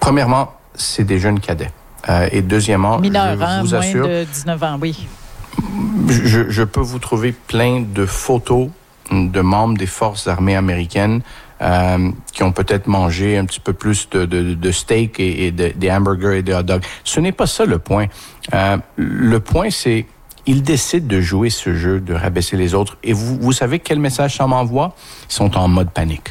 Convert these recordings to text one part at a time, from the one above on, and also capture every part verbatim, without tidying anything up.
Premièrement, c'est des jeunes cadets. Euh, et deuxièmement, mineurs, je hein, vous moins assure, de dix-neuf ans, oui. Je, je peux vous trouver plein de photos de membres des forces armées américaines euh, qui ont peut-être mangé un petit peu plus de, de, de steak et, et de, des hamburgers et des hot dogs. Ce n'est pas ça le point. Euh, le point, c'est ils décident de jouer ce jeu, de rabaisser les autres. Et vous, vous savez quel message ça m'envoie? Ils sont en mode panique.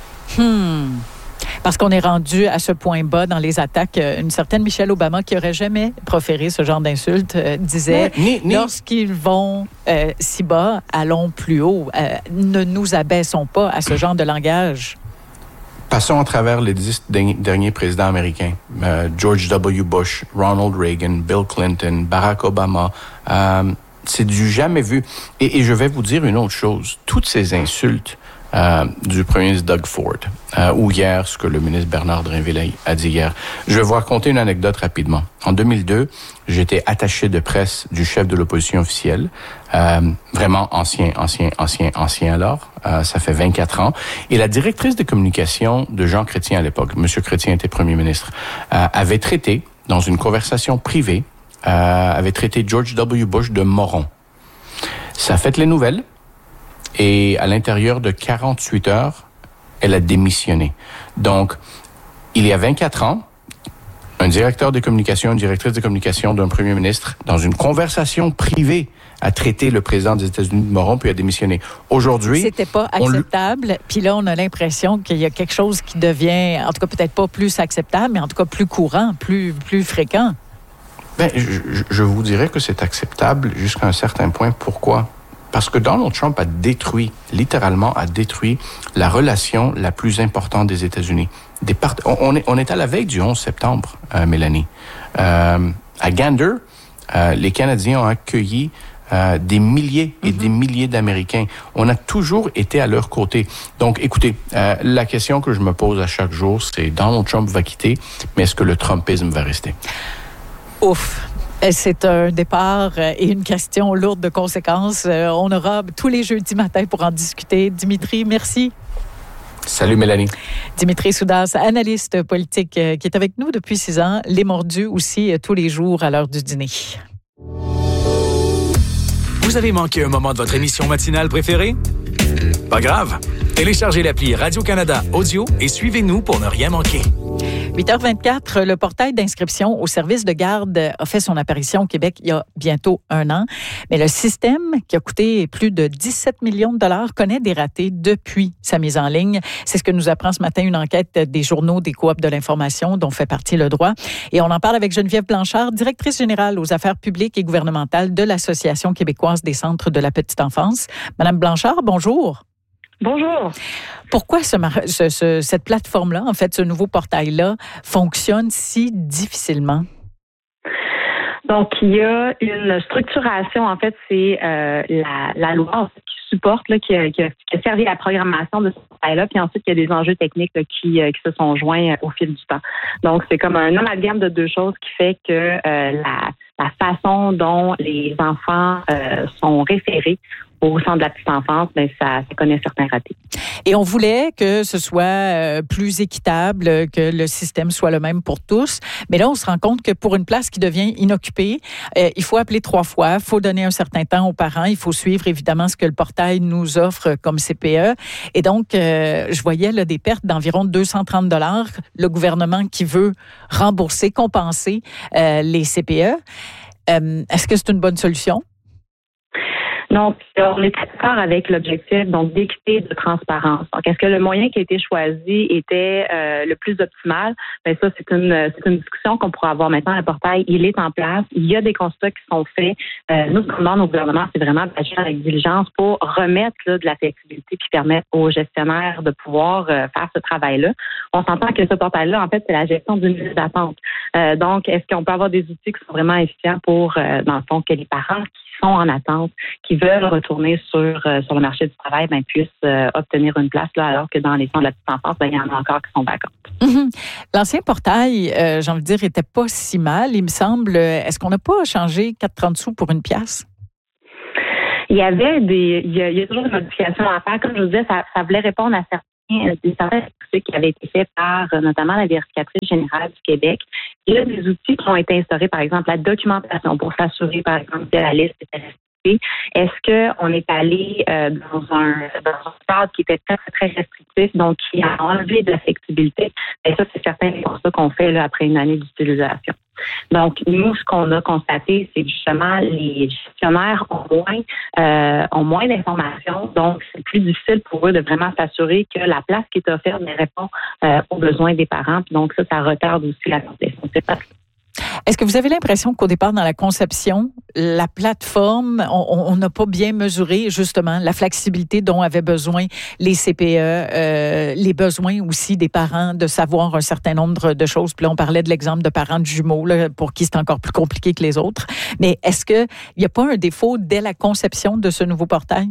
Hmm. Parce qu'on est rendu à ce point bas dans les attaques. Une certaine Michelle Obama, qui n'aurait jamais proféré ce genre d'insulte, euh, disait ni, ni... lorsqu'ils vont euh, si bas, allons plus haut. Euh, ne nous abaissons pas à ce genre de langage. Passons à travers les dix derniers présidents américains. Euh, George W. Bush, Ronald Reagan, Bill Clinton, Barack Obama. Euh, c'est du jamais vu. Et, et je vais vous dire une autre chose. Toutes ces insultes euh, du premier ministre Doug Ford, euh, ou hier, ce que le ministre Bernard Drinville a dit hier. Je vais vous raconter une anecdote rapidement. En deux mille deux, j'étais attaché de presse du chef de l'opposition officielle, euh, vraiment ancien, ancien, ancien, ancien alors, euh, ça fait vingt-quatre ans, et la directrice de communication de Jean Chrétien à l'époque, Monsieur Chrétien était premier ministre, euh, avait traité, dans une conversation privée, euh, avait traité George W. Bush de moron. Ça a fait les nouvelles, et à l'intérieur de quarante-huit heures, elle a démissionné. Donc, il y a vingt-quatre ans, un directeur de communication, une directrice de communication d'un premier ministre, dans une conversation privée, a traité le président des États-Unis de moron puis a démissionné. Aujourd'hui... C'était pas acceptable. Puis là, on a l'impression qu'il y a quelque chose qui devient, en tout cas peut-être pas plus acceptable, mais en tout cas plus courant, plus, plus fréquent. Bien, je, je vous dirais que c'est acceptable jusqu'à un certain point. Pourquoi? Parce que Donald Trump a détruit, littéralement a détruit la relation la plus importante des États-Unis. Des part... on, est, on est à la veille du onze septembre, euh, Mélanie. Euh, à Gander, euh, les Canadiens ont accueilli euh, des milliers et mm-hmm. des milliers d'Américains. On a toujours été à leur côté. Donc, écoutez, euh, la question que je me pose à chaque jour, c'est Donald Trump va quitter, mais est-ce que le Trumpisme va rester? Ouf! C'est un départ et une question lourde de conséquences. On aura tous les jeudis matins pour en discuter. Dimitri, merci. Salut Mélanie. Dimitri Soudas, analyste politique qui est avec nous depuis six ans. Les Mordus aussi tous les jours à l'heure du dîner. Vous avez manqué un moment de votre émission matinale préférée? Pas grave. Téléchargez l'appli Radio-Canada Audio et suivez-nous pour ne rien manquer. huit heures vingt-quatre, le portail d'inscription au service de garde a fait son apparition au Québec il y a bientôt un an. Mais le système, qui a coûté plus de dix-sept millions de dollars, connaît des ratés depuis sa mise en ligne. C'est ce que nous apprend ce matin une enquête des journaux des coops de l'information dont fait partie Le Droit. Et on en parle avec Geneviève Blanchard, directrice générale aux affaires publiques et gouvernementales de l'Association québécoise des centres de la petite enfance. Madame Blanchard, bonjour. Bonjour. Pourquoi ce, ce, ce, cette plateforme-là, en fait, ce nouveau portail-là, fonctionne si difficilement? Donc, il y a une structuration, en fait, c'est euh, la, la loi en fait, qui supporte, là, qui, a, qui, a, qui a servi à la programmation de ce portail-là, puis ensuite, il y a des enjeux techniques là, qui, euh, qui se sont joints euh, au fil du temps. Donc, c'est comme un amalgame de deux choses qui fait que euh, la, la façon dont les enfants euh, sont référés au centre de la petite enfance, bien, ça, ça connaît certains ratés. Et on voulait que ce soit euh, plus équitable, que le système soit le même pour tous. Mais là, on se rend compte que pour une place qui devient inoccupée, euh, il faut appeler trois fois, il faut donner un certain temps aux parents, il faut suivre évidemment ce que le portail nous offre comme C P E. Et donc, euh, je voyais là, des pertes d'environ deux cent trente dollars. Le gouvernement qui veut rembourser, compenser euh, les C P E. Euh, est-ce que c'est une bonne solution? Donc, on est d'accord avec l'objectif donc d'équité et de transparence. Donc, est-ce que le moyen qui a été choisi était euh, le plus optimal? Bien, ça, c'est une c'est une discussion qu'on pourra avoir maintenant. Le portail, il est en place. Il y a des constats qui sont faits. Euh, nous, ce qu'on demande au gouvernement, c'est vraiment d'agir avec diligence pour remettre là, de la flexibilité puis permettre aux gestionnaires de pouvoir euh, faire ce travail-là. On s'entend que ce portail-là, en fait, c'est la gestion d'une liste d'attente. Euh, donc, est-ce qu'on peut avoir des outils qui sont vraiment efficients pour, euh, dans le fond, que les parents qui sont en attente, qui veulent retourner sur euh, sur le marché du travail, ben, puissent euh, obtenir une place, là, alors que dans les centres de la petite enfance, ben, il y en a encore qui sont vacantes. Mm-hmm. L'ancien portail, euh, j'ai envie de dire, était pas si mal, il me semble. Est-ce qu'on n'a pas changé quatre trente sous pour une pièce? Il y avait des, il y a, il y a toujours des modifications à faire. Comme je vous disais, ça, ça voulait répondre à certains des certains statistiques qui avaient été faits par euh, notamment la vérificatrice générale du Québec. Il y a des outils qui ont été instaurés, par exemple, la documentation pour s'assurer, par exemple, que la liste était respectée. Est-ce qu'on est allé euh, dans un dans un cadre qui était très, très, très restrictif, donc qui a enlevé de la flexibilité? Et ça, c'est certain, c'est pour ça qu'on fait là, après une année d'utilisation. Donc, nous, ce qu'on a constaté, c'est que justement, les gestionnaires ont moins, euh, ont moins d'informations. Donc, c'est plus difficile pour eux de vraiment s'assurer que la place qui est offerte répond euh, aux besoins des parents. Puis donc, ça, ça retarde aussi la complétion. C'est pas Est-ce que vous avez l'impression qu'au départ, dans la conception, la plateforme, on n'a pas bien mesuré justement la flexibilité dont avaient besoin les C P E, euh, les besoins aussi des parents de savoir un certain nombre de choses. Puis là, on parlait de l'exemple de parents de jumeaux, là, pour qui c'est encore plus compliqué que les autres. Mais est-ce qu'il n'y a pas un défaut dès la conception de ce nouveau portail?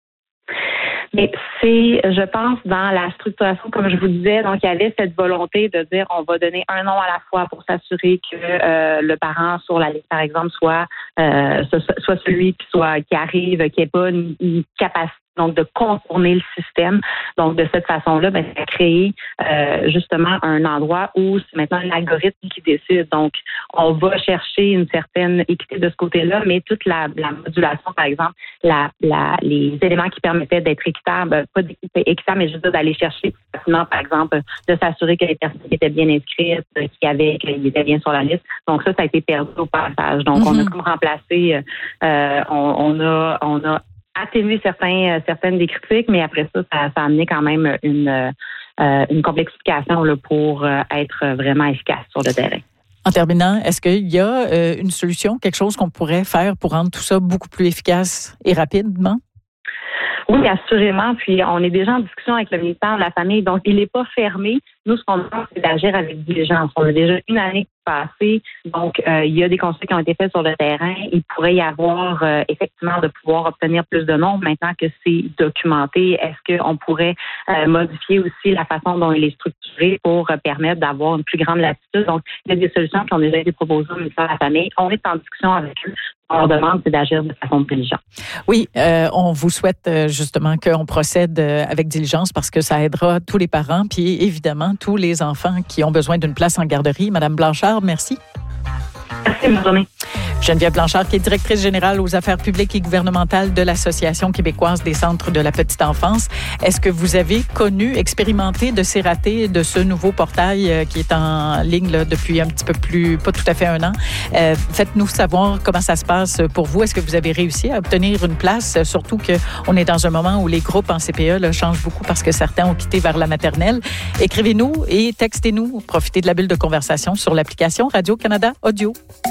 Mais c'est, je pense, dans la structuration, comme je vous disais, donc il y avait cette volonté de dire on va donner un nom à la fois pour s'assurer que euh, le parent sur la liste, par exemple, soit euh, soit celui qui soit qui arrive, qui n'ait pas une, une capacité donc de contourner le système. Donc de cette façon-là, ben, ça a créé euh, justement un endroit où c'est maintenant l'algorithme qui décide. Donc on va chercher une certaine équité de ce côté-là, mais toute la, la modulation, par exemple, la, la, les éléments qui permettaient d'être équitables, pas d'équitable, mais juste d'aller chercher facilement, par exemple, de s'assurer que les personnes étaient bien inscrites, qu'il y avait, qu'ils étaient bien sur la liste. Donc ça, ça a été perdu au passage. Donc mm-hmm. on a comme remplacé, euh, on, on a, on a atténuer certains, certaines des critiques, mais après ça, ça, ça a amené quand même une, euh, une complexification là, pour euh, être vraiment efficace sur le terrain. En terminant, est-ce qu'il y a euh, une solution, quelque chose qu'on pourrait faire pour rendre tout ça beaucoup plus efficace et rapidement? Oui, assurément. Puis, on est déjà en discussion avec le ministère de la Famille, donc il n'est pas fermé. Nous, ce qu'on demande, c'est d'agir avec diligence. On a déjà une année passée, donc euh, il y a des conseils qui ont été faits sur le terrain. Il pourrait y avoir euh, effectivement de pouvoir obtenir plus de nombres maintenant que c'est documenté. Est-ce qu'on pourrait euh, modifier aussi la façon dont il est structuré pour euh, permettre d'avoir une plus grande latitude? Donc, il y a des solutions qui ont déjà été proposées au ministère de la Famille. On est en discussion avec eux. On leur demande, c'est d'agir de façon diligente. Oui, euh, on vous souhaite euh, justement qu'on procède euh, avec diligence parce que ça aidera tous les parents, puis évidemment tous les enfants qui ont besoin d'une place en garderie. Madame Blanchard, merci. Merci, bonne journée. Geneviève Blanchard, qui est directrice générale aux affaires publiques et gouvernementales de l'Association québécoise des centres de la petite enfance. Est-ce que vous avez connu, expérimenté de ces ratés de ce nouveau portail euh, qui est en ligne là, depuis un petit peu plus, pas tout à fait un an? Euh, faites-nous savoir comment ça se passe pour vous. Est-ce que vous avez réussi à obtenir une place? Surtout qu'on est dans un moment où les groupes en C P E là, changent beaucoup parce que certains ont quitté vers la maternelle. Écrivez-nous et textez-nous. Profitez de la bulle de conversation sur l'application Radio-Canada Audio.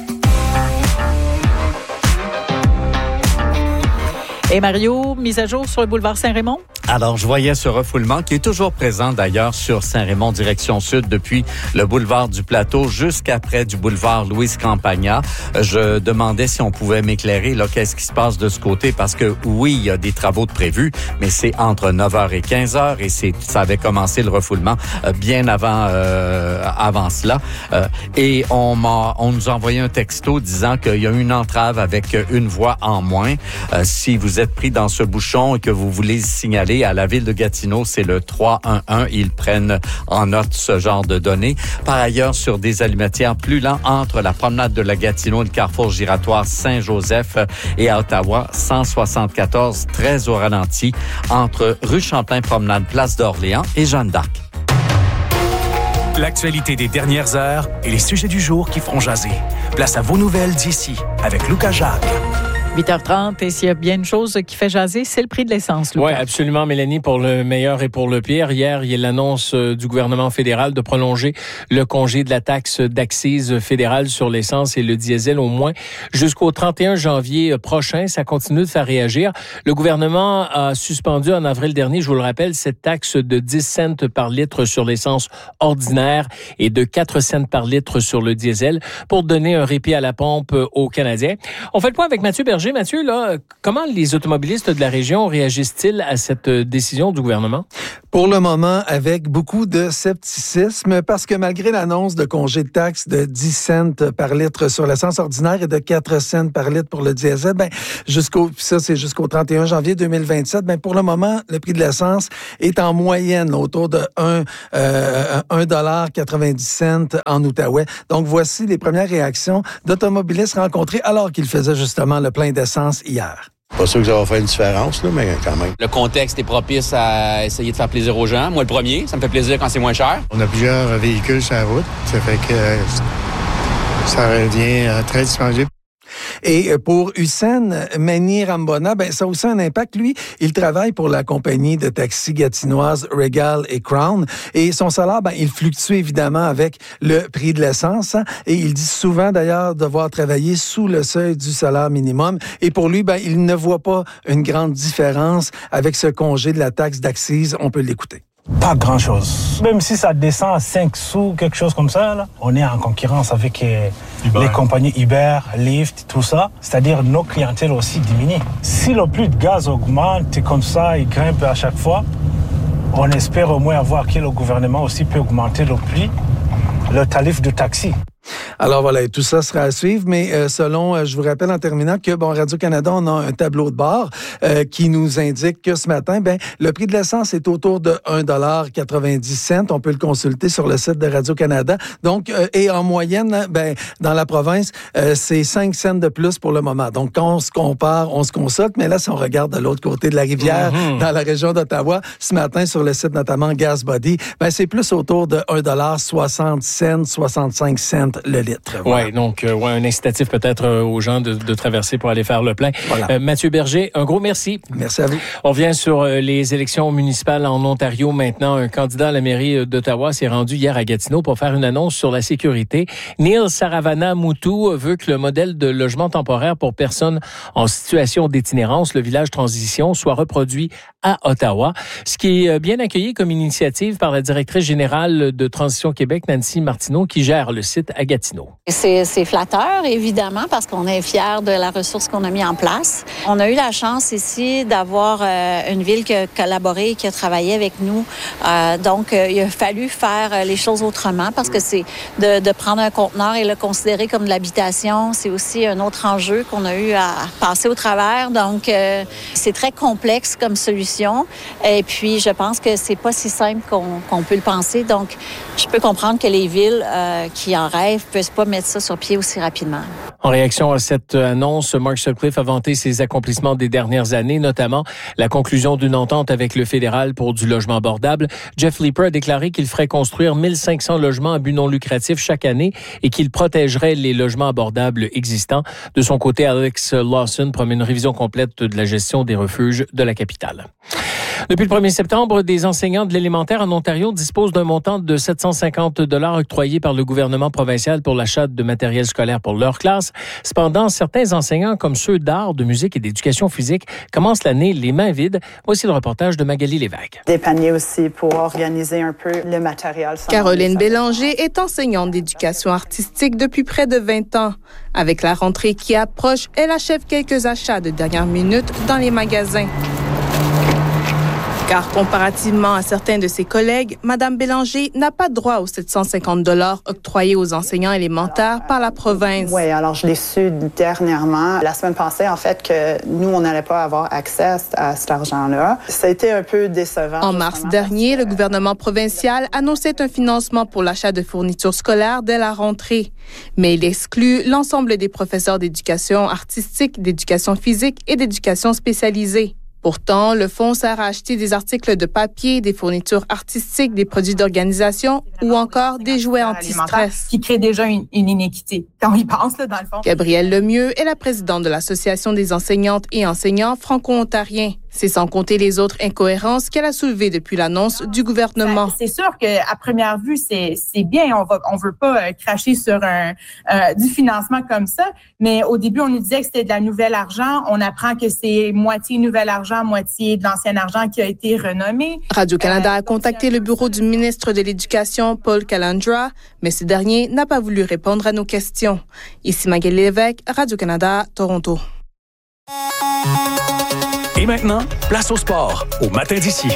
Et Mario, mise à jour sur le boulevard Saint-Raymond? Alors, je voyais ce refoulement qui est toujours présent d'ailleurs sur Saint-Raymond, direction sud, depuis le boulevard du Plateau jusqu'après du boulevard Louise Campagna. Je demandais si on pouvait m'éclairer, là, qu'est-ce qui se passe de ce côté, parce que oui, il y a des travaux de prévus, mais c'est entre neuf heures et quinze heures et c'est, ça avait commencé le refoulement euh, bien avant, euh, avant cela. Euh, et on m'a, on nous a envoyé un texto disant qu'il y a une entrave avec une voie en moins. Euh, si vous êtes pris dans ce bouchon et que vous voulez signaler à la ville de Gatineau, c'est le trois un un. Ils prennent en note ce genre de données. Par ailleurs, sur des alimentières plus lents entre la promenade de la Gatineau et le carrefour giratoire Saint-Joseph et à Ottawa, cent soixante-quatorze, très au ralenti entre rue Champlain, promenade Place d'Orléans et Jeanne d'Arc. L'actualité des dernières heures et les sujets du jour qui feront jaser. Place à vos nouvelles d'ici avec Lucas Jacques. huit heures trente, et s'il y a bien une chose qui fait jaser, c'est le prix de l'essence. Oui, absolument, Mélanie, pour le meilleur et pour le pire. Hier, il y a l'annonce du gouvernement fédéral de prolonger le congé de la taxe d'accise fédérale sur l'essence et le diesel au moins jusqu'au trente et un janvier prochain. Ça continue de faire réagir. Le gouvernement a suspendu en avril dernier, je vous le rappelle, cette taxe de dix cents par litre sur l'essence ordinaire et de quatre cents par litre sur le diesel pour donner un répit à la pompe aux Canadiens. On fait le point avec Mathieu Berger, Berger. Mathieu, là, comment les automobilistes de la région réagissent-ils à cette décision du gouvernement? Pour le moment, avec beaucoup de scepticisme, parce que malgré l'annonce de congé de taxe de dix cents par litre sur l'essence ordinaire et de quatre cents par litre pour le diesel, ben, jusqu'au, ça, c'est jusqu'au trente et un janvier deux mille vingt-sept, ben, pour le moment, le prix de l'essence est en moyenne autour de un dollar quatre-vingt-dix en Outaouais. Donc, voici les premières réactions d'automobilistes rencontrés alors qu'ils faisaient justement le plein d'essence hier. Pas sûr que ça va faire une différence, là, mais quand même. Le contexte est propice à essayer de faire plaisir aux gens. Moi, le premier, ça me fait plaisir quand c'est moins cher. On a plusieurs véhicules sur la route. Ça fait que euh, ça revient euh, très dispendieux. Et pour Hussein Mani Rambona, ben ça a aussi un impact. Lui, il travaille pour la compagnie de taxi gatinoise Regal et Crown. Et son salaire, ben, il fluctue évidemment avec le prix de l'essence. Hein, et il dit souvent d'ailleurs devoir travailler sous le seuil du salaire minimum. Et pour lui, ben, il ne voit pas une grande différence avec ce congé de la taxe d'accise. On peut l'écouter. Pas grand-chose. Même si ça descend à cinq sous, quelque chose comme ça, là, on est en concurrence avec euh, les compagnies Uber, Lyft, tout ça. C'est-à-dire nos clientèles aussi diminuent. Si le prix de gaz augmente comme ça, il grimpe à chaque fois, on espère au moins avoir que le gouvernement aussi peut augmenter le prix, le tarif de taxi. Alors voilà, tout ça sera à suivre, mais euh, selon, euh, je vous rappelle en terminant que, bon, Radio-Canada, on a un tableau de bord euh, qui nous indique que ce matin, ben, le prix de l'essence est autour de un dollar quatre-vingt-dix. On peut le consulter sur le site de Radio-Canada. Donc, euh, et en moyenne, ben, dans la province, euh, c'est cinq cents de plus pour le moment. Donc, quand on se compare, on se consulte, mais là, si on regarde de l'autre côté de la rivière, mm-hmm. dans la région d'Ottawa, ce matin, sur le site notamment GasBuddy, ben, c'est plus autour de un dollar soixante, soixante-cinq cents le litre. Voilà. Oui, donc euh, ouais, un incitatif peut-être euh, aux gens de, de traverser pour aller faire le plein. Voilà. Euh, Mathieu Berger, un gros merci. Merci à vous. On vient sur euh, les élections municipales en Ontario maintenant. Un candidat à la mairie d'Ottawa s'est rendu hier à Gatineau pour faire une annonce sur la sécurité. Neil Saravana-Moutou veut que le modèle de logement temporaire pour personnes en situation d'itinérance, le village transition, soit reproduit à Ottawa. Ce qui est bien accueilli comme initiative par la directrice générale de Transition Québec, Nancy Martineau, qui gère le site à Gatineau. C'est, c'est flatteur, évidemment, parce qu'on est fiers de la ressource qu'on a mis en place. On a eu la chance ici d'avoir euh, une ville qui a collaboré, qui a travaillé avec nous. Euh, donc, euh, il a fallu faire les choses autrement parce que c'est de, de prendre un conteneur et le considérer comme de l'habitation. C'est aussi un autre enjeu qu'on a eu à passer au travers. Donc, euh, c'est très complexe comme solution. Et puis, je pense que c'est pas si simple qu'on, qu'on peut le penser. Donc, je peux comprendre que les villes euh, qui en rêvent ne peuvent pas mettre ça sur pied aussi rapidement. En réaction à cette annonce, Mark Sutcliffe a vanté ses accomplissements des dernières années, notamment la conclusion d'une entente avec le fédéral pour du logement abordable. Jeff Leeper a déclaré qu'il ferait construire mille cinq cents logements à but non lucratif chaque année et qu'il protégerait les logements abordables existants. De son côté, Alex Lawson promet une révision complète de la gestion des refuges de la capitale. Depuis le premier septembre, des enseignants de l'élémentaire en Ontario disposent d'un montant de sept cent cinquante dollars octroyé par le gouvernement provincial pour l'achat de matériel scolaire pour leur classe. Cependant, certains enseignants, comme ceux d'art, de musique et d'éducation physique, commencent l'année les mains vides. Voici le reportage de Magali Lévesque. Des paniers aussi pour organiser un peu le matériel. Caroline Bélanger est enseignante d'éducation artistique depuis près de vingt ans. Avec la rentrée qui approche, elle achève quelques achats de dernière minute dans les magasins. Car comparativement à certains de ses collègues, Mme Bélanger n'a pas droit aux sept cent cinquante dollars octroyés aux enseignants élémentaires par la province. Oui, alors je l'ai su dernièrement, la semaine passée, en fait, que nous, on n'allait pas avoir accès à cet argent-là. Ça a été un peu décevant. En mars dernier, le gouvernement provincial annonçait un financement pour l'achat de fournitures scolaires dès la rentrée. Mais il exclut l'ensemble des professeurs d'éducation artistique, d'éducation physique et d'éducation spécialisée. Pourtant, le fonds sert à acheter des articles de papier, des fournitures artistiques, des produits d'organisation ou encore des jouets anti-stress. Qui crée déjà une, une inéquité, quand on y pense, là, dans le fond. Gabrielle Lemieux est la présidente de l'Association des enseignantes et enseignants franco-ontariens. C'est sans compter les autres incohérences qu'elle a soulevées depuis l'annonce du gouvernement. C'est sûr qu'à première vue, c'est, c'est bien. On va, on veut pas euh, cracher sur un, euh, du financement comme ça. Mais au début, on nous disait que c'était de la nouvelle argent. On apprend que c'est moitié nouvel argent, moitié de l'ancien argent qui a été renommé. Radio-Canada euh, a contacté le bureau du ministre de l'Éducation, Paul Calandra, mais ce dernier n'a pas voulu répondre à nos questions. Ici Magali Lévesque, Radio-Canada, Toronto. Et maintenant, place au sport, au matin d'ici.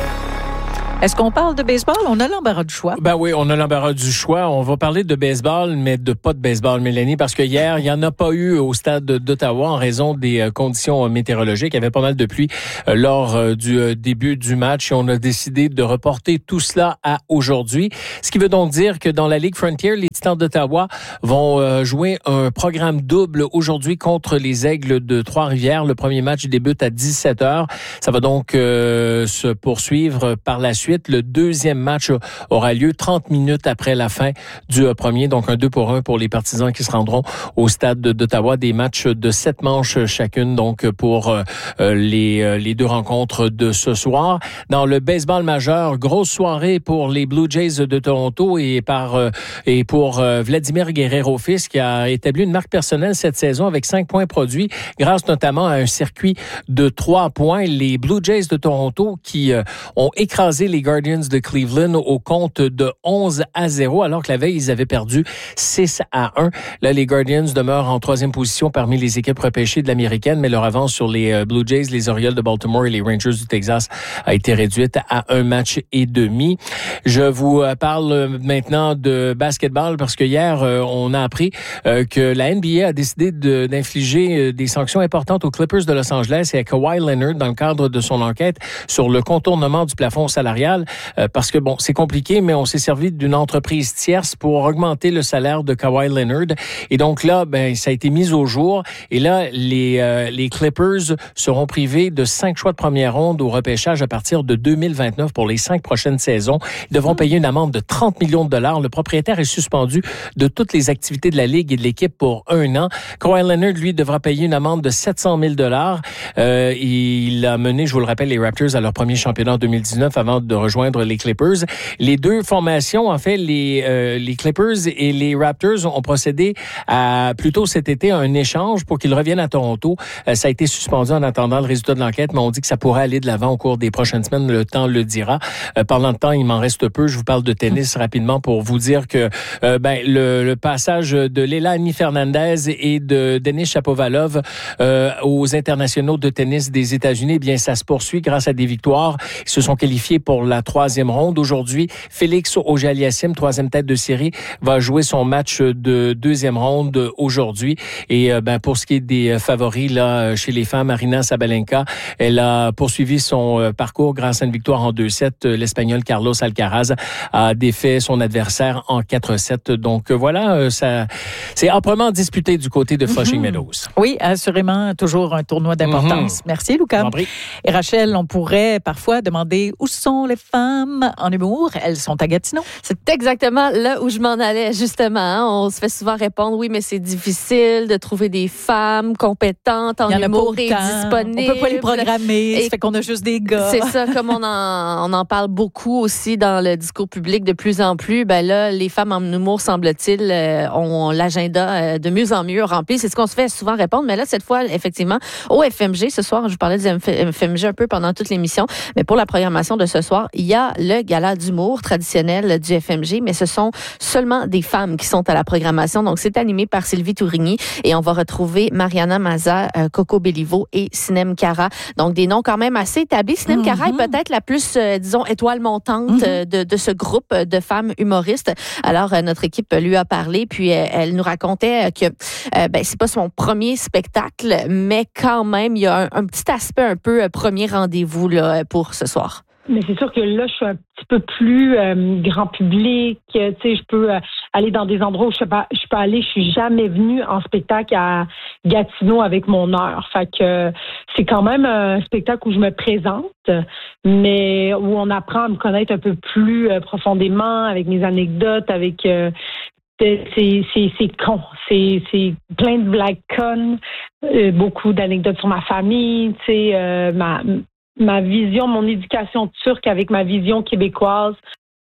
Est-ce qu'on parle de baseball? On a l'embarras du choix. Ben oui, on a l'embarras du choix. On va parler de baseball, mais de pas de baseball, Mélanie, parce que hier, il n'y en a pas eu au stade d'Ottawa en raison des conditions météorologiques. Il y avait pas mal de pluie lors du début du match et on a décidé de reporter tout cela à aujourd'hui. Ce qui veut donc dire que dans la Ligue Frontier, les Titans d'Ottawa vont jouer un programme double aujourd'hui contre les Aigles de Trois-Rivières. Le premier match débute à dix-sept heures. Ça va donc euh, se poursuivre par la suite. Le deuxième match aura lieu trente minutes après la fin du premier, donc un deux pour un pour les partisans qui se rendront au stade d'Ottawa. Des matchs de sept manches chacune, donc pour euh, les, les deux rencontres de ce soir. Dans le baseball majeur, grosse soirée pour les Blue Jays de Toronto et, par, euh, et pour euh, Vladimir Guerrero-Fils qui a établi une marque personnelle cette saison avec cinq points produits grâce notamment à un circuit de trois points. Les Blue Jays de Toronto qui euh, ont écrasé les Guardians de Cleveland au compte de onze à zéro, alors que la veille, ils avaient perdu six à un. Là, les Guardians demeurent en troisième position parmi les équipes repêchées de l'américaine, mais leur avance sur les Blue Jays, les Orioles de Baltimore et les Rangers du Texas a été réduite à un match et demi. Je vous parle maintenant de basketball parce que hier, on a appris que la N B A a décidé de, d'infliger des sanctions importantes aux Clippers de Los Angeles et à Kawhi Leonard dans le cadre de son enquête sur le contournement du plafond salarial. Euh, parce que, bon, c'est compliqué, mais on s'est servi d'une entreprise tierce pour augmenter le salaire de Kawhi Leonard. Et donc là, ben, ça a été mis au jour. Et là, les, euh, les Clippers seront privés de cinq choix de première ronde au repêchage à partir de deux mille vingt-neuf pour les cinq prochaines saisons. Ils devront payer une amende de trente millions de dollars. Le propriétaire est suspendu de toutes les activités de la Ligue et de l'équipe pour un an. Kawhi Leonard, lui, devra payer une amende de sept cent mille dollars. Euh, il a mené, je vous le rappelle, les Raptors à leur premier championnat en deux mille dix-neuf avant de rejoindre les Clippers. Les deux formations, en fait, les, euh, les Clippers et les Raptors ont procédé à, plus tôt cet été, à un échange pour qu'ils reviennent à Toronto. Euh, ça a été suspendu en attendant le résultat de l'enquête, mais on dit que ça pourrait aller de l'avant au cours des prochaines semaines. Le temps le dira. Euh, parlant de temps, il m'en reste peu. Je vous parle de tennis rapidement pour vous dire que euh, ben, le, le passage de Leilani Fernandez et de Denis Shapovalov euh, aux internationaux de tennis des États-Unis, eh bien, ça se poursuit grâce à des victoires. Ils se sont qualifiés pour la troisième ronde. Aujourd'hui, Félix Auger-Aliassime, troisième tête de série, va jouer son match de deuxième ronde aujourd'hui. Et euh, ben, pour ce qui est des favoris là chez les femmes, Arina Sabalenka, elle a poursuivi son euh, parcours grâce à une victoire en deux sept. L'Espagnol Carlos Alcaraz a défait son adversaire en quatre sept. Donc euh, voilà, euh, ça, c'est amplement disputé du côté de Flushing mm-hmm. Meadows. Oui, assurément, toujours un tournoi d'importance. Mm-hmm. Merci, Lucas. Et Rachel, on pourrait parfois demander où sont les femmes en humour? Elles sont à Gatineau. C'est exactement là où je m'en allais, justement. Hein. On se fait souvent répondre, oui, mais c'est difficile de trouver des femmes compétentes en humour et disponibles. On peut pas les programmer, et ça fait qu'on a juste des gars. C'est ça, comme on en, on en parle beaucoup aussi dans le discours public de plus en plus, ben là, les femmes en humour, semble-t-il, euh, ont l'agenda euh, de mieux en mieux rempli. C'est ce qu'on se fait souvent répondre, mais là, cette fois, effectivement, au F M G, ce soir, je vous parlais du F M G un peu pendant toute l'émission, mais pour la programmation de ce soir, il y a le gala d'humour traditionnel du F M G, mais ce sont seulement des femmes qui sont à la programmation. Donc, c'est animé par Sylvie Tourigny et on va retrouver Mariana Maza, euh, Coco Bellivo et Sinem Cara. Donc, des noms quand même assez établis. Sinem mm-hmm. Cara est peut-être la plus, euh, disons, étoile montante mm-hmm. euh, de, de ce groupe de femmes humoristes. Alors, euh, notre équipe lui a parlé, puis euh, elle nous racontait que euh, ben, c'est pas son premier spectacle, mais quand même, il y a un, un petit aspect un peu euh, premier rendez-vous là, pour ce soir. Mais c'est sûr que là, je suis un petit peu plus euh, grand public. Tu sais, je peux euh, aller dans des endroits où je sais pas, je peux aller. Je suis jamais venue en spectacle à Gatineau avec mon heure. Fait que euh, c'est quand même un spectacle où je me présente, mais où on apprend à me connaître un peu plus euh, profondément avec mes anecdotes, avec euh, c'est, c'est, c'est con. C'est, c'est plein de blagues connes, euh, beaucoup d'anecdotes sur ma famille, tu sais, euh, ma... ma vision, mon éducation turque avec ma vision québécoise.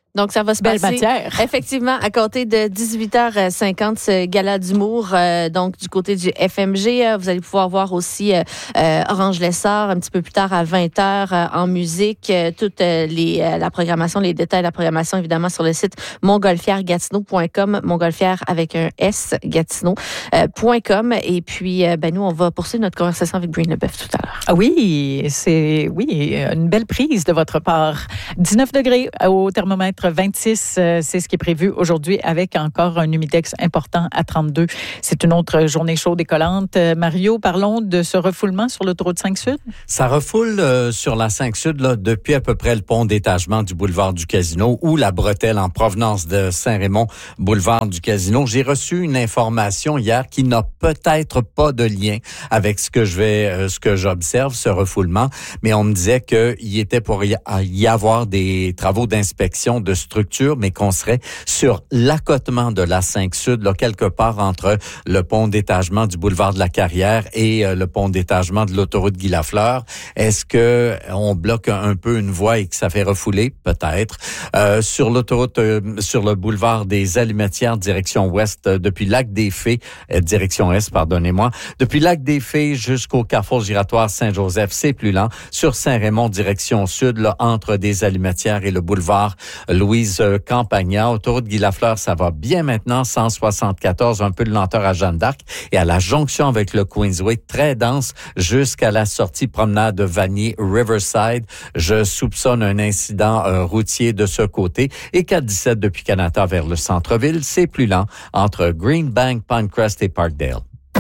Donc, ça va se Belle passer matière. effectivement à côté de dix-huit heures cinquante, ce gala d'humour, euh, donc du côté du F M G. Euh, vous allez pouvoir voir aussi euh, euh, Orange Lessard un petit peu plus tard à vingt heures euh, en musique. Euh, toute euh, les, euh, la programmation, les détails de la programmation, évidemment, sur le site montgolfière gatineau point com, montgolfière avec un S, gatineau point com. Et puis, euh, ben, nous, on va poursuivre notre conversation avec Breen Leboeuf tout à l'heure. Ah oui, c'est oui, une belle prise de votre part. dix-neuf degrés au thermomètre. vingt-six, euh, c'est ce qui est prévu aujourd'hui avec encore un humidex important à trente-deux. C'est une autre journée chaude et collante. Euh, Mario, parlons de ce refoulement sur l'autoroute cinq Sud. Ça refoule euh, sur la cinq Sud là, depuis à peu près le pont d'étagement du boulevard du Casino ou la bretelle en provenance de Saint-Raymond, boulevard du Casino. J'ai reçu une information hier qui n'a peut-être pas de lien avec ce que je vais, euh, ce que j'observe, ce refoulement, mais on me disait qu'il était pour y, y avoir des travaux d'inspection de structure, mais qu'on serait sur l'accotement de la cinq Sud, là, quelque part entre le pont d'étagement du boulevard de la Carrière et euh, le pont d'étagement de l'autoroute Guy Lafleur. Est-ce que on bloque un peu une voie et que ça fait refouler? Peut-être. Euh, sur l'autoroute, euh, sur le boulevard des Allumettières, direction ouest, euh, depuis Lac des Fées, euh, direction est, pardonnez-moi, depuis Lac des Fées jusqu'au carrefour giratoire Saint-Joseph, c'est plus lent. Sur Saint-Raymond, direction sud, là, entre des Allumettières et le boulevard Louise Campagna. Autoroute Guy Lafleur, ça va bien maintenant. cent soixante-quatorze, un peu de lenteur à Jeanne d'Arc. Et à la jonction avec le Queensway, très dense jusqu'à la sortie promenade de Vanier Riverside. Je soupçonne un incident euh, routier de ce côté. Et quatre dix-sept depuis Canada vers le centre-ville, c'est plus lent entre Greenbank, Pinecrest et Parkdale.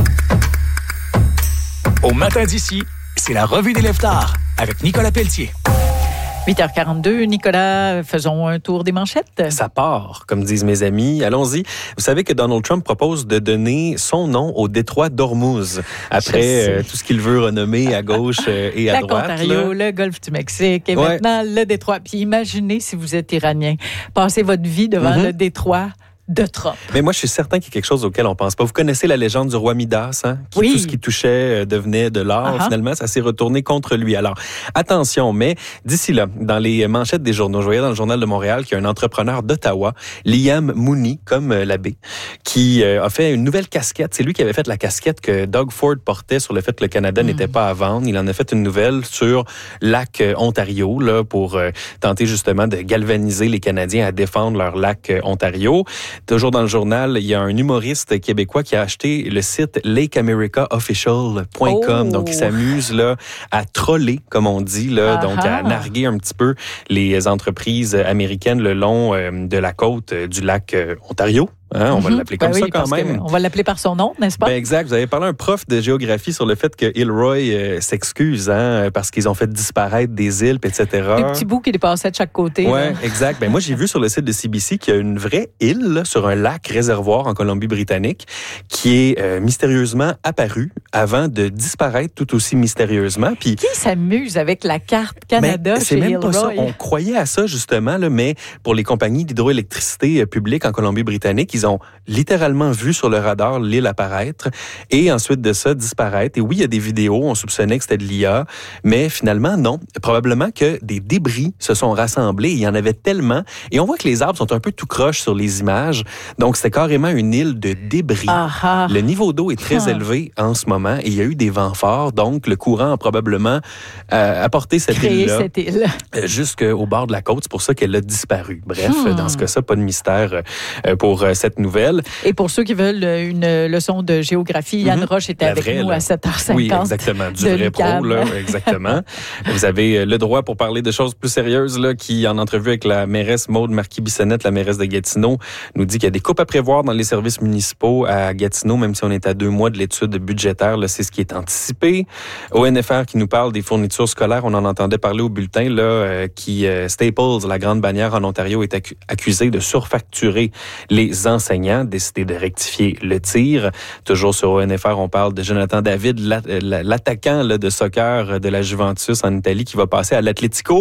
Au matin d'ici, c'est la revue des lève-tard avec Nicolas Pelletier. huit heures quarante-deux, Nicolas, faisons un tour des manchettes. Ça part, comme disent mes amis. Allons-y. Vous savez que Donald Trump propose de donner son nom au détroit d'Ormuz, après euh, tout ce qu'il veut renommer à gauche euh, et à la droite. Ontario, le golfe du Mexique et ouais. maintenant le détroit. Puis imaginez si vous êtes iranien, passez votre vie devant mm-hmm. le détroit de Trump. Mais moi, je suis certain qu'il y a quelque chose auquel on pense pas. Vous connaissez la légende du roi Midas, hein? Qui, oui. Tout ce qui touchait euh, devenait de l'or. Uh-huh. Finalement, ça s'est retourné contre lui. Alors, attention, mais d'ici là, dans les manchettes des journaux, je voyais dans le Journal de Montréal qu'il y a un entrepreneur d'Ottawa, Liam Mooney, comme euh, l'abbé, qui euh, a fait une nouvelle casquette. C'est lui qui avait fait la casquette que Doug Ford portait sur le fait que le Canada mm. n'était pas à vendre. Il en a fait une nouvelle sur lac euh, Ontario, là, pour euh, tenter justement de galvaniser les Canadiens à défendre leur lac euh, Ontario. Toujours dans le journal, il y a un humoriste québécois qui a acheté le site lake america official point com. Oh. Donc, il s'amuse là à troller, comme on dit, là, uh-huh. donc à narguer un petit peu les entreprises américaines le long euh, de la côte euh, du lac euh, Ontario. Hein, on va mm-hmm. l'appeler comme ben ça oui, quand même. On va l'appeler par son nom, n'est-ce pas? Ben exact. Vous avez parlé à un prof de géographie sur le fait que Ilroy euh, s'excuse hein, parce qu'ils ont fait disparaître des îles, et cetera. Des petits bouts qui dépassaient de chaque côté. Oui, exact. Ben moi, j'ai vu sur le site de C B C qu'il y a une vraie île là, sur un lac réservoir en Colombie-Britannique qui est euh, mystérieusement apparue avant de disparaître tout aussi mystérieusement. Puis, qui s'amuse avec la carte Canada ben, chez c'est même Ilroy? pas ça. On croyait à ça justement, là, mais pour les compagnies d'hydroélectricité publique en Colombie-Britannique, ils ont littéralement vu sur le radar l'île apparaître et ensuite de ça disparaître. Et oui, il y a des vidéos, on soupçonnait que c'était de l'I A, mais finalement, non. Probablement que des débris se sont rassemblés. Il y en avait tellement. Et on voit que les arbres sont un peu tout croche sur les images. Donc, c'était carrément une île de débris. Aha. Le niveau d'eau est très ah. élevé en ce moment et il y a eu des vents forts. Donc, le courant a probablement euh, apporté cette Créer île-là cette île. euh, jusqu'au bord de la côte. C'est pour ça qu'elle a disparu. Bref, hmm. dans ce cas-là, pas de mystère euh, pour euh, cette nouvelle. Et pour ceux qui veulent une leçon de géographie, Yann mm-hmm. Roche était la avec vraie, nous là. À sept heures cinquante. Oui, exactement. Du vrai pro, là, exactement. Vous avez le droit pour parler de choses plus sérieuses, là, qui, en entrevue avec la mairesse Maude Marquis-Bissonnette, la mairesse de Gatineau, nous dit qu'il y a des coupes à prévoir dans les services municipaux à Gatineau, même si on est à deux mois de l'étude budgétaire, là, c'est ce qui est anticipé. O N F R qui nous parle des fournitures scolaires, on en entendait parler au bulletin, là, euh, qui, euh, Staples, la grande bannière en Ontario, est accu- accusé de surfacturer les enseignants, décidé de rectifier le tir. Toujours sur O N F R, on parle de Jonathan David, l'attaquant là, de soccer de la Juventus en Italie qui va passer à l'Atlético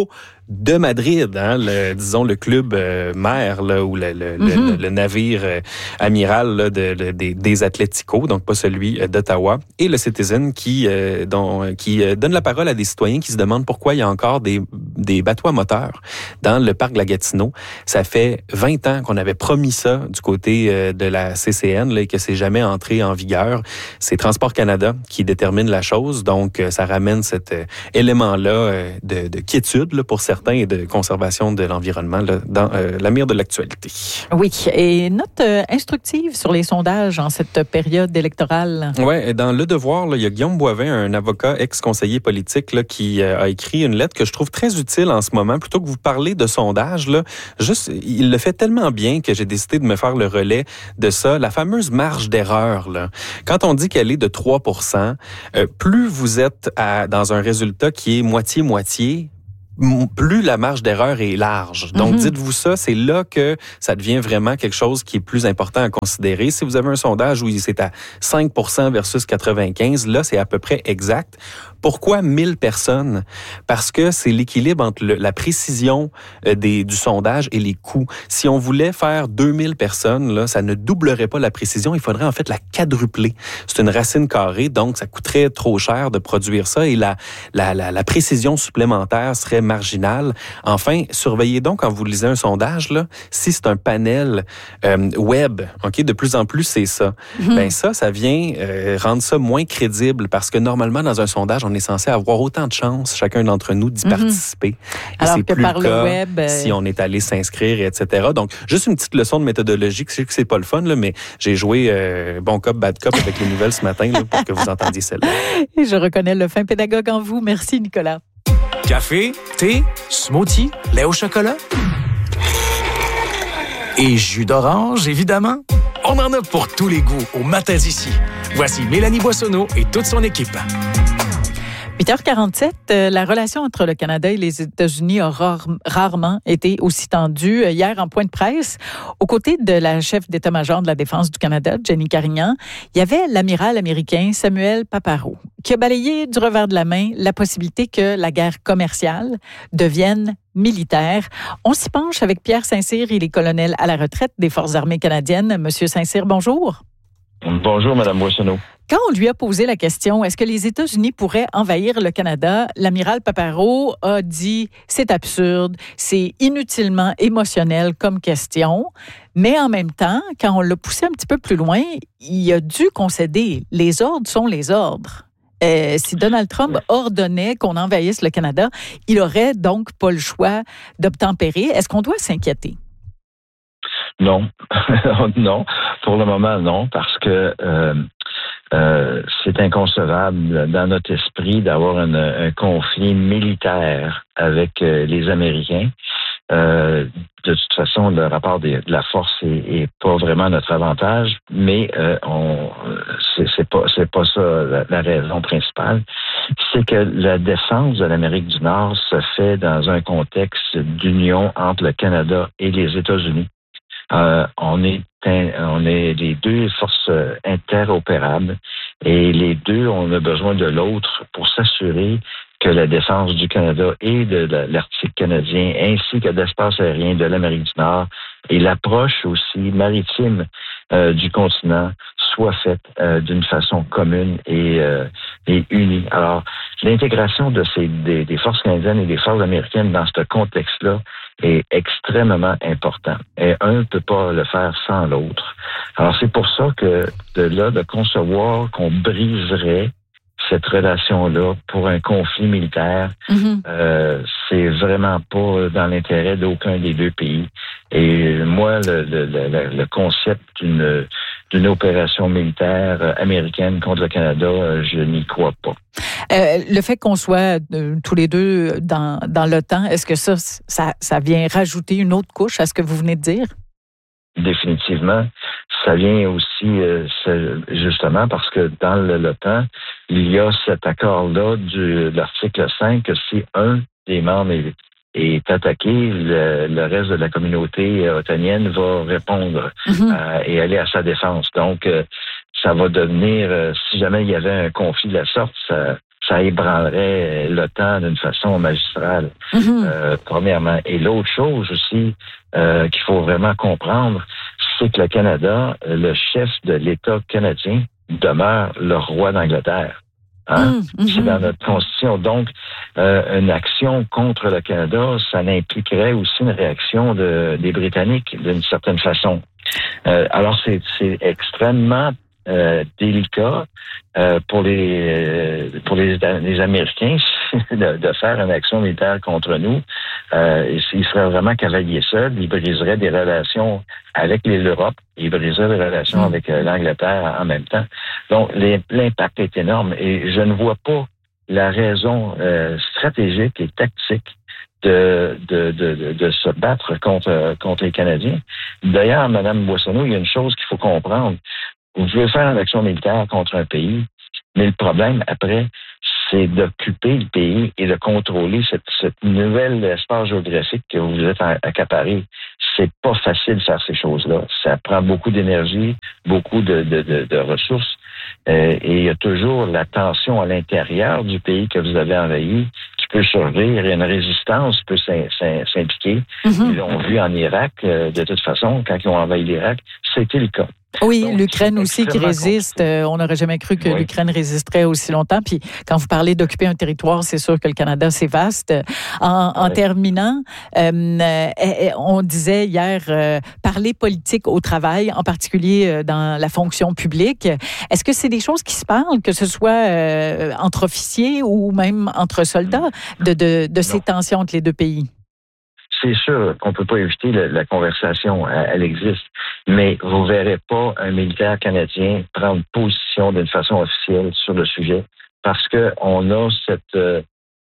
de Madrid, hein, le, disons le club euh, mère là, ou le, le, mm-hmm. le, le navire euh, amiral là, de, de, des, des Atléticos, donc pas celui euh, d'Ottawa, et le Citizen qui, euh, dont, qui euh, donne la parole à des citoyens qui se demandent pourquoi il y a encore des, des bateaux à moteur dans le parc de la Gatineau. Ça fait vingt ans qu'on avait promis ça du côté euh, de la C C N là, et que c'est jamais entré en vigueur. C'est Transport Canada qui détermine la chose, donc euh, ça ramène cet euh, élément-là euh, de, de quiétude là, pour certains et de conservation de l'environnement là, dans euh, la mire de l'actualité. Oui, et note euh, instructive sur les sondages en cette période électorale. Oui, dans Le Devoir, là, il y a Guillaume Boivin, un avocat ex-conseiller politique là, qui euh, a écrit une lettre que je trouve très utile en ce moment. Plutôt que vous parler de sondages, là, juste, il le fait tellement bien que j'ai décidé de me faire le relais de ça. La fameuse marge d'erreur, là. Quand on dit qu'elle est de trois pour cent, euh, plus vous êtes à, dans un résultat qui est moitié-moitié, plus la marge d'erreur est large. Donc, mm-hmm. dites-vous ça, c'est là que ça devient vraiment quelque chose qui est plus important à considérer. Si vous avez un sondage où c'est à cinq pour cent versus quatre-vingt-quinze, là, c'est à peu près exact. Pourquoi mille personnes? Parce que c'est l'équilibre entre le, la précision euh, des, du sondage et les coûts. Si on voulait faire deux mille personnes, là, ça ne doublerait pas la précision. Il faudrait en fait la quadrupler. C'est une racine carrée, donc ça coûterait trop cher de produire ça et la, la, la, la précision supplémentaire serait marginale. Enfin, surveillez donc quand vous lisez un sondage, là, si c'est un panel euh, web, ok, de plus en plus c'est ça. Mm-hmm. Ben ça, ça vient euh, rendre ça moins crédible parce que normalement dans un sondage, on est censé avoir autant de chances, chacun d'entre nous, d'y mm-hmm. participer. Et alors c'est que plus par le, le cas web, euh... si on est allé s'inscrire, et cetera. Donc, juste une petite leçon de méthodologie. Je sais que c'est pas le fun, là, mais j'ai joué euh, bon cop, bad cop avec les nouvelles ce matin là, pour que vous entendiez celle-là. Et je reconnais le fin pédagogue en vous. Merci, Nicolas. Café, thé, smoothie, lait au chocolat et jus d'orange, évidemment. On en a pour tous les goûts au Matin d'ici. Voici Mélanie Boissonneau et toute son équipe. huit heures quarante-sept, euh, la relation entre le Canada et les États-Unis a rare, rarement été aussi tendue. Hier, en point de presse, aux côtés de la chef d'état-major de la Défense du Canada, Jenny Carignan, il y avait l'amiral américain Samuel Paparo, qui a balayé du revers de la main la possibilité que la guerre commerciale devienne militaire. On s'y penche avec Pierre Saint-Cyr, il est colonel à la retraite des Forces armées canadiennes. Monsieur Saint-Cyr, bonjour. Bonjour, Madame Boissonneau. Quand on lui a posé la question, est-ce que les États-Unis pourraient envahir le Canada, l'amiral Paparo a dit « c'est absurde, c'est inutilement émotionnel comme question ». Mais en même temps, quand on l'a poussé un petit peu plus loin, il a dû concéder. Les ordres sont les ordres. Euh, si Donald Trump ordonnait qu'on envahisse le Canada, il aurait donc pas le choix d'obtempérer. Est-ce qu'on doit s'inquiéter? Non, non. Pour le moment, non, parce que euh, euh, c'est inconcevable dans notre esprit d'avoir un, un conflit militaire avec euh, les Américains. Euh, de toute façon, le rapport de, de la force est, est pas vraiment notre avantage, mais euh, on c'est, c'est pas c'est pas ça la, la raison principale. C'est que la défense de l'Amérique du Nord se fait dans un contexte d'union entre le Canada et les États-Unis. Euh, on est on est les deux forces interopérables et les deux on a besoin de l'autre pour s'assurer que la défense du Canada et de l'Arctique canadien, ainsi que de l'espace aérien de l'Amérique du Nord et l'approche aussi maritime euh, du continent soit faite euh, d'une façon commune et, euh, et unie. Alors, l'intégration de ces des, des forces canadiennes et des forces américaines dans ce contexte-là est extrêmement important. Et un ne peut pas le faire sans l'autre. Alors, c'est pour ça que de là, de concevoir qu'on briserait cette relation-là pour un conflit militaire, mm-hmm. euh, c'est vraiment pas dans l'intérêt d'aucun des deux pays. Et moi, le, le, le, le concept d'une, d'une opération militaire américaine contre le Canada, je n'y crois pas. Euh, le fait qu'on soit euh, tous les deux dans, dans l'OTAN, est-ce que ça, ça, ça vient rajouter une autre couche à ce que vous venez de dire? Définitivement. Ça vient aussi, euh, justement, parce que dans l'OTAN, il y a cet accord-là du, de l'article cinq que si un des membres est, est attaqué, le, le reste de la communauté otanienne va répondre mm-hmm. euh, et aller à sa défense. Donc, euh, ça va devenir, euh, si jamais il y avait un conflit de la sorte, ça, ça ébranlerait l'OTAN d'une façon magistrale, mm-hmm. euh, premièrement. Et l'autre chose aussi euh, qu'il faut vraiment comprendre, c'est que le Canada, le chef de l'État canadien, demeure le roi d'Angleterre. Hein? Mmh, c'est mmh. dans notre constitution. Donc, euh, une action contre le Canada, ça impliquerait aussi une réaction de, des Britanniques d'une certaine façon. Euh, alors, c'est, c'est extrêmement euh, délicat euh, pour les euh, pour les, les Américains de, de faire une action militaire contre nous. Euh, ils seraient vraiment cavaliers seuls. Ils briseraient des relations avec l'Europe. Ils briseraient des relations mmh. avec euh, l'Angleterre en même temps. Donc, les, l'impact est énorme et je ne vois pas la raison euh, stratégique et tactique de, de, de, de, de se battre contre, contre les Canadiens. D'ailleurs, Mme Boissonneau, il y a une chose qu'il faut comprendre. Vous pouvez faire une action militaire contre un pays, mais le problème, après, c'est d'occuper le pays et de contrôler cette, cette nouvelle espace géographique que vous êtes accaparé. C'est pas facile de faire ces choses-là. Ça prend beaucoup d'énergie, beaucoup de, de, de, de ressources. Euh, et il y a toujours la tension à l'intérieur du pays que vous avez envahi qui peut surgir. Il y a une résistance qui peut s'impliquer. Mm-hmm. Ils l'ont vu en Irak, euh, de toute façon, quand ils ont envahi l'Irak, c'était le cas. Oui, donc, l'Ukraine aussi qui résiste. Euh, on n'aurait jamais cru que oui. l'Ukraine résisterait aussi longtemps. Puis quand vous parlez d'occuper un territoire, c'est sûr que le Canada, c'est vaste. En, en oui. terminant, euh, euh, on disait hier, euh, parler politique au travail, en particulier euh, dans la fonction publique. Est-ce que c'est des choses qui se parlent, que ce soit euh, entre officiers ou même entre soldats, de, de, de ces tensions entre les deux pays? C'est sûr qu'on peut pas éviter la, la conversation, elle, elle existe, mais vous verrez pas un militaire canadien prendre position d'une façon officielle sur le sujet parce que on a cette euh,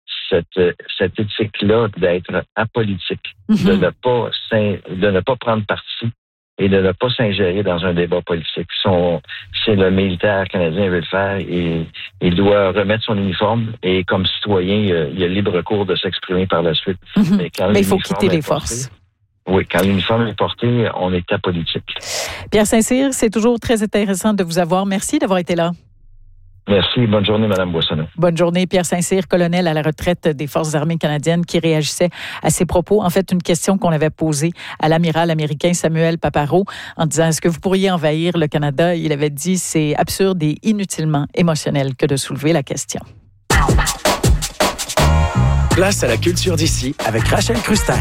cette cette éthique-là d'être apolitique, mm-hmm. de ne pas de ne pas prendre parti et de ne pas s'ingérer dans un débat politique. Son, si le militaire canadien veut le faire, il, il doit remettre son uniforme et comme citoyen, il a, il a libre cours de s'exprimer par la suite. Mm-hmm. Mais, quand Mais il faut quitter les porté, forces. Oui, quand l'uniforme est porté, on est apolitique. Pierre Saint-Cyr, c'est toujours très intéressant de vous avoir. Merci d'avoir été là. Merci. Bonne journée, Mme Boissonneau. Bonne journée. Pierre Saint-Cyr, colonel à la retraite des Forces armées canadiennes, qui réagissait à ces propos. En fait, une question qu'on avait posée à l'amiral américain Samuel Paparo en disant « Est-ce que vous pourriez envahir le Canada? » Il avait dit « C'est absurde et inutilement émotionnel que de soulever la question. » Place à la culture d'ici avec Rachel Crustin.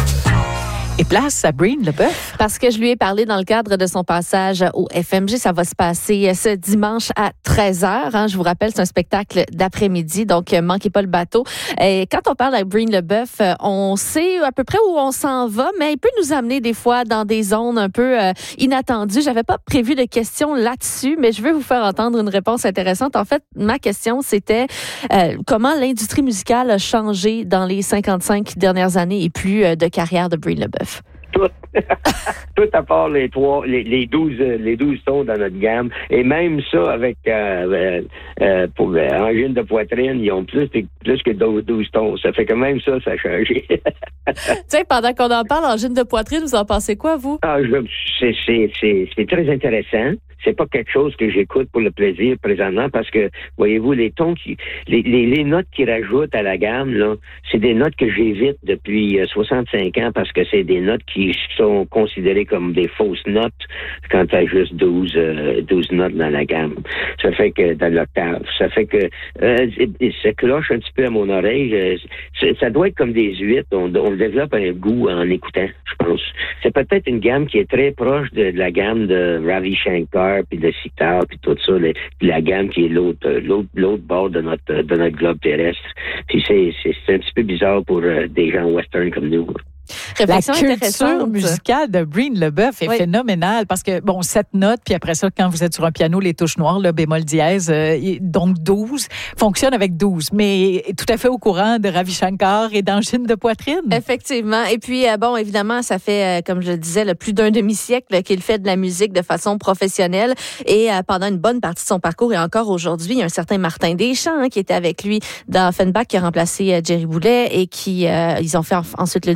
Et place à Breen Leboeuf. Parce que je lui ai parlé dans le cadre de son passage au F M G. Ça va se passer ce dimanche à treize heures. Hein. Je vous rappelle, c'est un spectacle d'après-midi, donc manquez pas le bateau. Et quand on parle avec Breen Leboeuf, on sait à peu près où on s'en va, mais il peut nous amener des fois dans des zones un peu euh, inattendues. J'avais pas prévu de questions là-dessus, mais je veux vous faire entendre une réponse intéressante. En fait, ma question, c'était euh, comment l'industrie musicale a changé dans les cinquante-cinq dernières années et plus euh, de carrière de Breen Leboeuf. Tout. Tout à part les trois, les, les douze, les douze tons dans notre gamme. Et même ça, avec, euh, euh, pour euh, angine de poitrine, ils ont plus, plus que douze tons. Ça fait que même ça, ça a changé. Tiens, pendant qu'on en parle, angine de poitrine, vous en pensez quoi, vous? Ah, je, c'est, c'est, c'est, c'est très intéressant. C'est pas quelque chose que j'écoute pour le plaisir présentement parce que, voyez-vous, les tons qui, les, les, les notes qu'ils rajoutent à la gamme, là, c'est des notes que j'évite depuis euh, soixante-cinq ans parce que c'est des notes qui sont considérées comme des fausses notes quand t'as juste douze, euh, douze notes dans la gamme. Ça fait que, dans l'octave. Ça fait que, euh, ça cloche un petit peu à mon oreille. Euh, ça doit être comme des huit. On, on développe un goût en écoutant, je pense. C'est peut-être une gamme qui est très proche de, de la gamme de Ravi Shankar puis de sitar, puis tout ça, les, la gamme qui est l'autre, l'autre, l'autre bord de notre, de notre globe terrestre. Puis c'est, c'est, c'est un petit peu bizarre pour euh, des gens western comme nous. La culture musicale de Breen Leboeuf est oui. phénoménale parce que, bon, sept notes, puis après ça, quand vous êtes sur un piano, les touches noires, le bémol dièse, euh, donc douze, fonctionne avec douze, mais tout à fait au courant de Ravi Shankar et d'angine de poitrine. Effectivement. Et puis, euh, bon, évidemment, ça fait, euh, comme je le disais, là, plus d'un demi-siècle qu'il fait de la musique de façon professionnelle et euh, pendant une bonne partie de son parcours et encore aujourd'hui, il y a un certain Martin Deschamps hein, qui était avec lui dans Offenbach, qui a remplacé euh, Jerry Boulet et qui, euh, ils ont fait en, ensuite le duo Leboeuf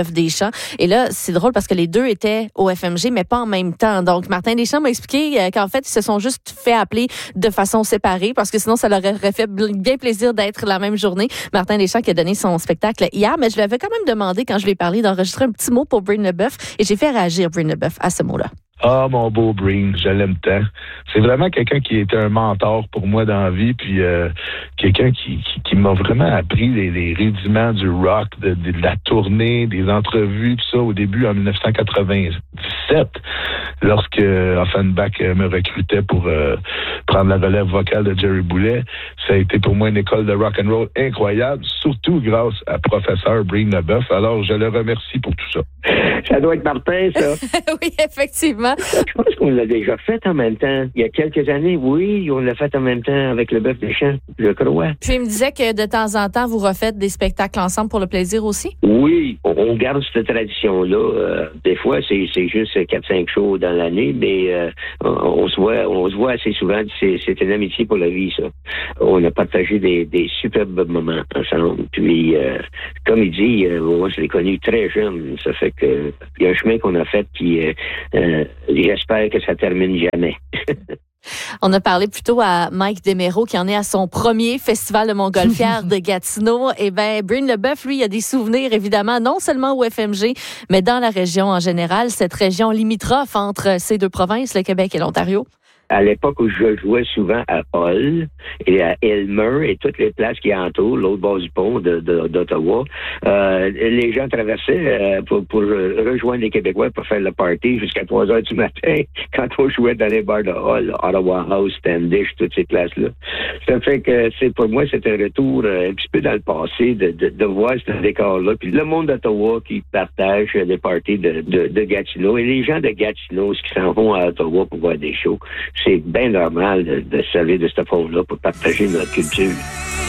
Leboeuf Deschamps. Et là, c'est drôle parce que les deux étaient au F M G, mais pas en même temps. Donc, Martin Deschamps m'a expliqué euh, qu'en fait, ils se sont juste fait appeler de façon séparée parce que sinon, ça leur aurait fait bien plaisir d'être la même journée. Martin Deschamps qui a donné son spectacle hier, mais je lui avais quand même demandé, quand je lui ai parlé, d'enregistrer un petit mot pour Breen Leboeuf et j'ai fait réagir Breen Leboeuf à ce mot-là. Ah, mon beau Breen, je l'aime tant. C'est vraiment quelqu'un qui était un mentor pour moi dans la vie, puis euh, quelqu'un qui, qui, qui m'a vraiment appris les, les rudiments du rock, de, de, de la tournée, des entrevues, tout ça, au début, en dix-neuf cent quatre-vingt-dix-sept, lorsque Offenbach me recrutait pour euh, prendre la relève vocale de Jerry Boulet. Ça a été pour moi une école de rock and roll incroyable, surtout grâce à professeur Breen Leboeuf. Alors, je le remercie pour tout ça. Ça doit être Martin, ça. Oui, effectivement. Je pense qu'on l'a déjà fait en même temps. Il y a quelques années, oui, on l'a fait en même temps avec Leboeuf Deschamps, je crois. Puis il me disait que de temps en temps, vous refaites des spectacles ensemble pour le plaisir aussi? Oui, on garde cette tradition-là. Euh, des fois, c'est, c'est juste quatre cinq shows dans l'année, mais euh, on, on se voit on se voit assez souvent. C'est, c'est une amitié pour la vie, ça. On a partagé des, des superbes moments ensemble. Puis, euh, comme il dit, euh, moi, je l'ai connu très jeune. Ça fait que il y a un chemin qu'on a fait, puis euh, euh, j'espère que ça termine jamais. On a parlé plutôt à Mike Desméraud qui en est à son premier festival de Montgolfière de Gatineau. Eh bien, Breen Leboeuf, lui, il a des souvenirs, évidemment, non seulement au F M G, mais dans la région en général, cette région limitrophe entre ces deux provinces, le Québec et l'Ontario. À l'époque où je jouais souvent à Hull et à Elmer et toutes les places qui entourent l'autre bord du pont de, de, d'Ottawa, euh, les gens traversaient euh, pour, pour rejoindre les Québécois pour faire le party jusqu'à trois heures du matin quand on jouait dans les bars de Hull, Ottawa House, Standish, toutes ces places-là. Ça fait que c'est pour moi, c'était un retour euh, un petit peu dans le passé de, de, de voir ce décor-là. Puis le monde d'Ottawa qui partage les parties de, de, de Gatineau et les gens de Gatineau qui s'en vont à Ottawa pour voir des shows. C'est bien normal de, de servir de cette forme-là pour partager notre culture.